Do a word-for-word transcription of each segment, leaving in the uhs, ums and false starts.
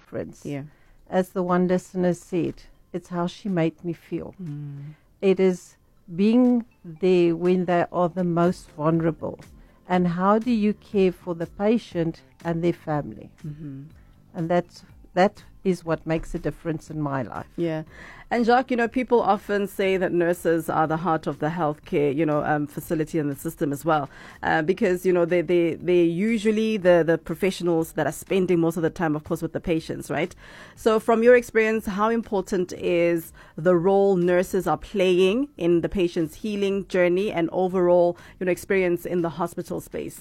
difference. Yeah. As the one listener said, it's how she made me feel. Mm. It is being there when they are the most vulnerable. And how do you care for the patient and their family? Mm-hmm. And that's, that is what makes a difference in my life. Yeah. And Jacques, you know, people often say that nurses are the heart of the healthcare, you know, um, facility and the system as well, uh, because, you know, they, they, they're usually the, the professionals that are spending most of the time, of course, with the patients, right? So from your experience, how important is the role nurses are playing in the patient's healing journey and overall, you know, experience in the hospital space?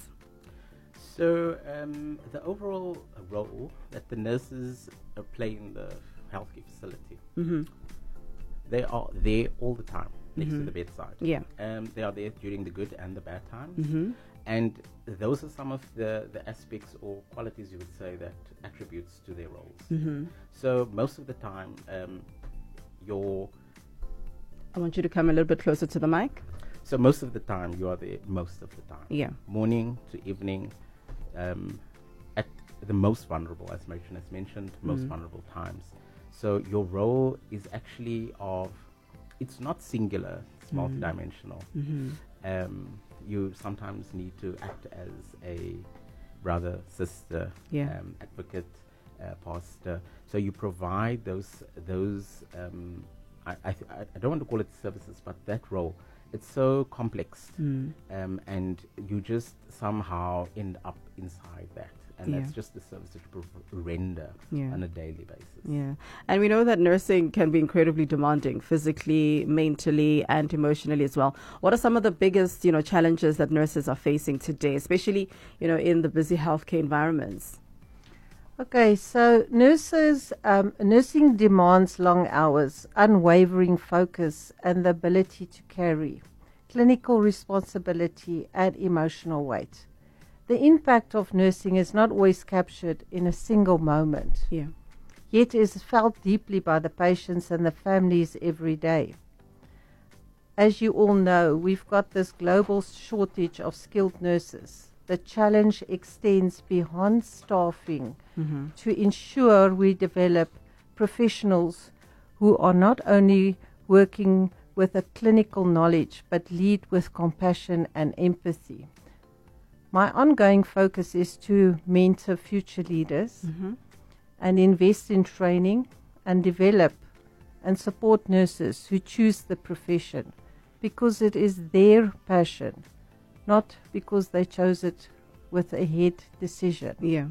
So um, the overall role that the nurses uh, play in the healthcare facility, Mm-hmm. they are there all the time next Mm-hmm. to the bedside. Yeah. Um, they are there during the good and the bad times. Mm-hmm. And those are some of the, the aspects or qualities you would say that attributes to their roles. Mm-hmm. So most of the time, um, your I want you to come a little bit closer to the mic. so most of the time you are there most of the time. Yeah. Morning to evening, um, at the most vulnerable, as Marina has mentioned, most Mm. vulnerable times. So your role is actually of, it's not singular, it's Mm. multidimensional. Mm-hmm. Um, you sometimes need to act as a brother, sister, Yeah. um, advocate, uh, pastor. So you provide those those. Um, I I, th- I I don't want to call it services, but that role, it's so complex, Mm. um, and you just somehow end up inside that, and Yeah. that's just the service that you prov- render Yeah. on a daily basis. Yeah. And we know that nursing can be incredibly demanding physically, mentally, and emotionally as well. What are some of the biggest, you know, challenges that nurses are facing today, especially, you know, in the busy healthcare environments? Okay, so nurses, um, nursing demands long hours, unwavering focus, and the ability to carry clinical responsibility and emotional weight. The impact of nursing is not always captured in a single moment, Yeah. yet is felt deeply by the patients and the families every day. As you all know, we've got this global shortage of skilled nurses. The challenge extends beyond staffing Mm-hmm. to ensure we develop professionals who are not only working with a clinical knowledge but lead with compassion and empathy. My ongoing focus is to mentor future leaders Mm-hmm. and invest in training and develop and support nurses who choose the profession because it is their passion, not because they chose it with a head decision. Yeah.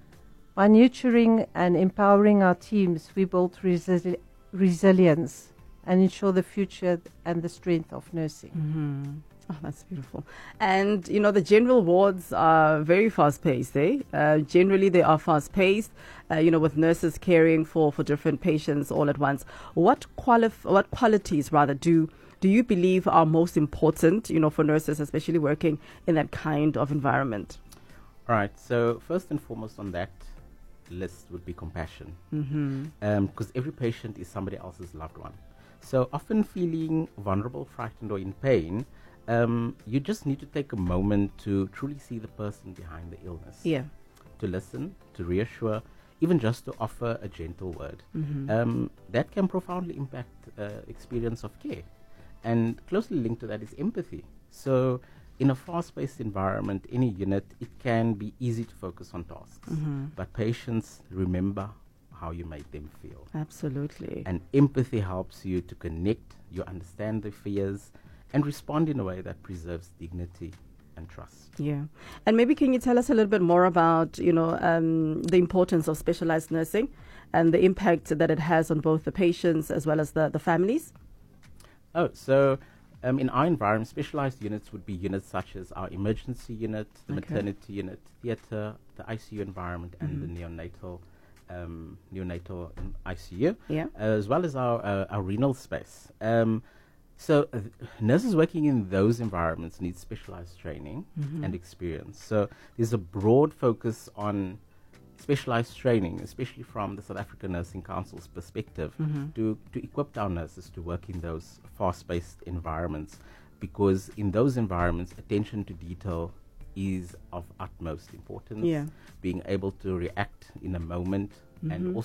By nurturing and empowering our teams, we build resi- resilience and ensure the future and the strength of nursing. Mm-hmm. Oh, that's beautiful. And, you know, the general wards are very fast-paced, eh? Uh, generally, they are fast-paced, uh, you know, with nurses caring for, for different patients all at once. What qualif- what qualities, rather, do do you believe are most important, you know, for nurses, especially working in that kind of environment? All right. So first and foremost on that list would be compassion, Mm-hmm. because every patient is somebody else's loved one. So often feeling vulnerable, frightened, or in pain, um, you just need to take a moment to truly see the person behind the illness. Yeah. To listen, to reassure, even just to offer a gentle word. Mm-hmm. Um, that can profoundly impact uh, experience of care. And closely linked to that is empathy. So in a fast-paced environment, any unit, it can be easy to focus on tasks. Mm-hmm. But patients remember how you made them feel. Absolutely. And empathy helps you to connect, you understand their fears, and respond in a way that preserves dignity and trust. Yeah. And maybe can you tell us a little bit more about, you know, um, the importance of specialized nursing and the impact that it has on both the patients as well as the, the families? Oh, so um, in our environment, specialized units would be units such as our emergency unit, the Okay. maternity unit, theatre, the I C U environment, and Mhm. the neonatal um, neonatal I C U, Yeah. as well as our uh, our renal space. Um, so uh, nurses working in those environments need specialized training Mhm. and experience. So there's a broad focus on specialized training, especially from the South African Nursing Council's perspective, Mhm. to, to equip our nurses to work in those fast-paced environments, because in those environments, attention to detail is of utmost importance. Yeah. Being able to react in a moment and Mhm. also